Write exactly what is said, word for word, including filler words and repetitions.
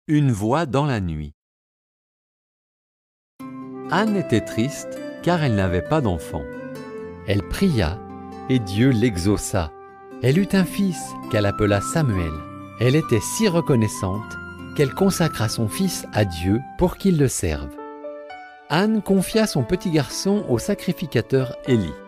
Une voix dans la nuit. Anne était triste car elle n'avait pas d'enfant. Elle pria et Dieu l'exauça. Elle eut un fils qu'elle appela Samuel. Elle était si reconnaissante qu'elle consacra son fils à Dieu pour qu'il le serve. Anne confia son petit garçon au sacrificateur Élie.